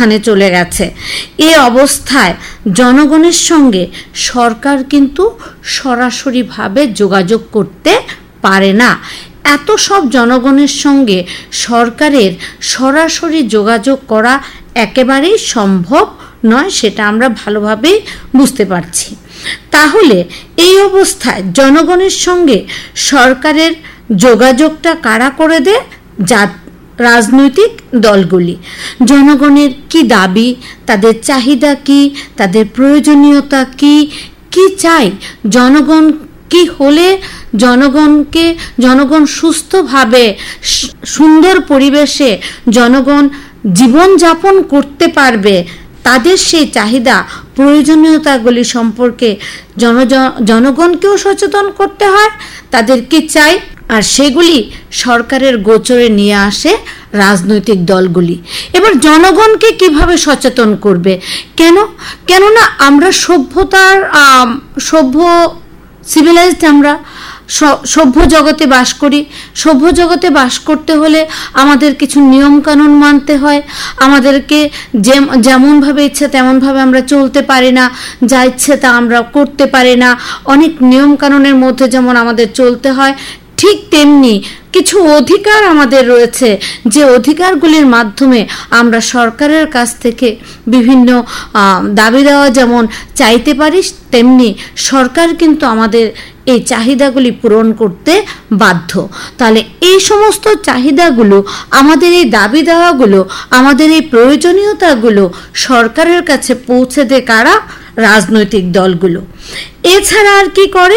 অবস্থানে চলে গেছে। এই অবস্থায় জনগণের সঙ্গে সরকার কিন্তু সরাসরিভাবে যোগাযোগ করতে পারে না। এত সব জনগণের সঙ্গে সরকারের সরাসরি যোগাযোগ করা একেবারেই সম্ভব নয়, সেটা আমরা ভালোভাবেই বুঝতে পারছি। তাহলে এই অবস্থায় জনগণের সঙ্গে সরকারের যোগাযোগটা কারা করে দেয়? রাজনৈতিক দলগুলি। জনগণের কি দাবি, তাদের চাহিদা কি, তাদের প্রয়োজনীয়তা কি, কি চাই, জনগণ কি হলে জনগণ সুস্থভাবে সুন্দর পরিবেশে জনগণ জীবনযাপন করতে পারবে, তাদের সেই চাহিদা প্রয়োজনীয়তাগুলি সম্পর্কে জনগণকেও সচেতন করতে হয়। তাদের কি চাই, আর সেগুলি সরকারের গোচরে নিয়ে আসে রাজনৈতিক দলগুলি। এবার জনগণকে কিভাবে সচেতন করবে? কেননা আমরা সিভিলাইজড, আমরা সভ্য জগতে বাস করি। সভ্য জগতে বাস করতে হলে আমাদের কিছু নিয়মকানুন মানতে হয়। আমাদেরকে যেমনভাবে ইচ্ছে তেমনভাবে আমরা চলতে পারি না, যা ইচ্ছে তা আমরা করতে পারি না। অনেক নিয়মকানুনের মধ্যে যেমন আমাদের চলতে হয়, ঠিক তেমনি কিছু অধিকার আমাদের রয়েছে, যে অধিকারগুলির মাধ্যমে আমরা সরকারের কাছ থেকে বিভিন্ন দাবি দেওয়া যেমন চাইতে পারি, তেমনি সরকার কিন্তু আমাদের এই চাহিদাগুলি পূরণ করতে বাধ্য। তাহলে এই সমস্ত চাহিদাগুলো, আমাদের এই দাবি দেওয়াগুলো, আমাদের এই প্রয়োজনীয়তাগুলো সরকারের কাছে পৌঁছে দেয় কারা? রাজনৈতিক দলগুলো। এছাড়া আর কি করে?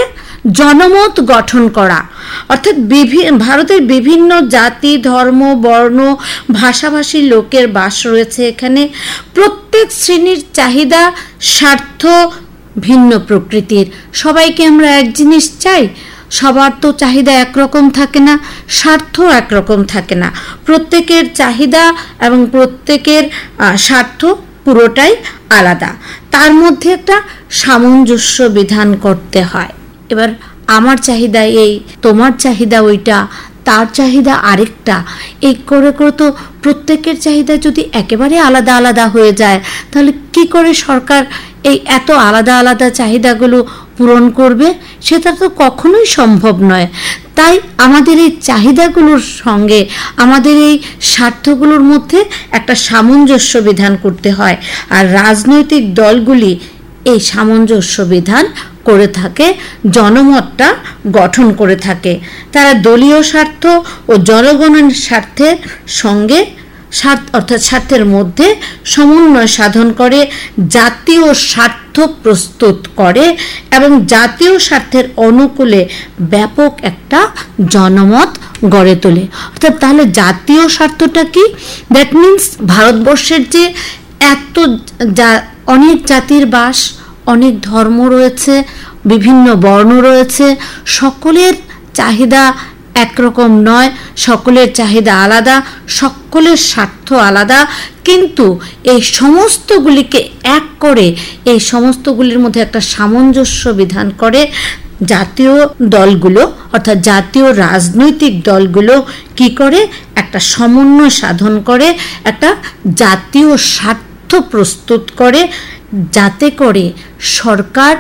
জনমত গঠন করা, অর্থাৎ ভারতের বিভিন্ন জাতি, ধর্ম, বর্ণ, ভাষাভাষী লোকের বাস রয়েছে এখানে। প্রত্যেক শ্রেণীর চাহিদা, স্বার্থ ভিন্ন প্রকৃতির। সবাইকে আমরা এক জিনিস চাই? সবার তো চাহিদা একরকম থাকে না, স্বার্থ একরকম থাকে না। প্রত্যেকের চাহিদা এবং প্রত্যেকের স্বার্থ পুরোটাই আলাদা। তার মধ্যে একটা সামঞ্জস্য বিধান করতে হয়। এবার আমার চাহিদা এই, তোমার চাহিদা ওইটা, তার চাহিদা আরেকটা, এই করে করে তো প্রত্যেকের চাহিদা যদি একেবারে আলাদা আলাদা হয়ে যায়, তাহলে কি করে সরকার এই এত আলাদা আলাদা চাহিদাগুলো পূরণ করবে? সেটা তো কখনোই সম্ভব নয়। তাই আমাদের এই চাহিদাগুলোর সঙ্গে আমাদের এই স্বার্থগুলোর মধ্যে একটা সামঞ্জস্য বিধান করতে হয়। আর রাজনৈতিক দলগুলি এই সামঞ্জস্য বিধান করে থাকে, জনমতটা গঠন করে থাকে। তারা দলীয় স্বার্থ ও জনগণের স্বার্থের সঙ্গে অর্থাৎ স্বার্থের মধ্যে সমন্বয় সাধন করে, জাতীয় স্বার্থ প্রস্তুত করে এবং জাতীয় স্বার্থের অনুকূলে ব্যাপক একটা জনমত গড়ে তোলে। অর্থাৎ তাহলে জাতীয় স্বার্থটা কি? দ্যাট মিনস ভারতবর্ষের যে অনেক জাতির বাস, অনেক ধর্ম রয়েছে, বিভিন্ন বর্ণ রয়েছে, সকলের চাহিদা একরকম নয়, সকলের চাহিদা আলাদা, সকলের স্বার্থ আলাদা, কিন্তু এই সমস্তগুলিকে এক করে, এই সমস্তগুলির মধ্যে একটা সামঞ্জস্য বিধান করে জাতীয় দলগুলো, অর্থাৎ জাতীয় রাজনৈতিক দলগুলো কি করে? একটা সমন্বয় সাধন করে, একটা জাতীয় স্বার্থ প্রস্তুত করে, যাতে করে সরকার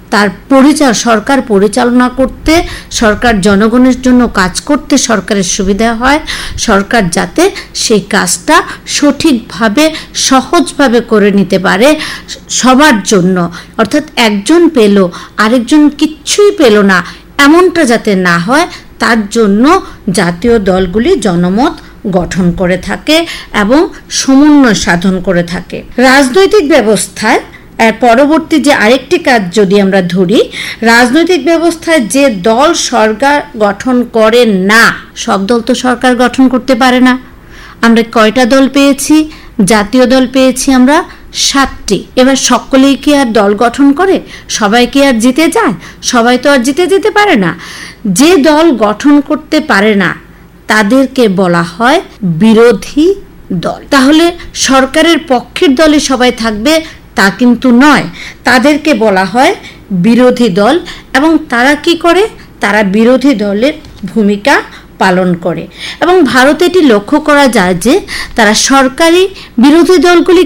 পরিচালনা করতে, সরকার জনগণের জন্য কাজ করতে সরকারের সুবিধা হয়, সরকার যাতে সেই কাজটা সঠিকভাবে সহজভাবে করে নিতে পারে সবার জন্য। অর্থাৎ একজন পেল, আরেকজন কিচ্ছুই পেল না, এমনটা যাতে না হয়, তার জন্য জাতীয় দলগুলি জনমত গঠন করে থাকে এবং সমন্বয় সাধন করে থাকে। রাজনৈতিক ব্যবস্থায় পরবর্তী যে আরেকটি কাজ যদি আমরা ধরি, রাজনৈতিক ব্যবস্থায় যে দল সরকার গঠন করে না, সব দল তো সরকার গঠন করতে পারে না। আমরা কয়টা দল পেয়েছি? জাতীয় দল পেয়েছি আমরা 7টি। এবার সকলেই কি আর দল গঠন করে? সবাই কি আর জিতে যায়? সবাই তো আর জিতে যেতে পারে না। যে দল গঠন করতে পারে না তাদেরকে বলা হয় বিরোধী দল। তাহলে সরকারের পক্ষের দলে সবাই থাকবে তা কিন্তু নয়, তাদেরকে বলা হয় বিরোধী দল। এবং তারা কি করে? তারা বিরোধী দলের ভূমিকা পালন করে। এবং ভারতে এটি লক্ষ্য করা যায় যে তারা সরকারি বিরোধী দলগুলি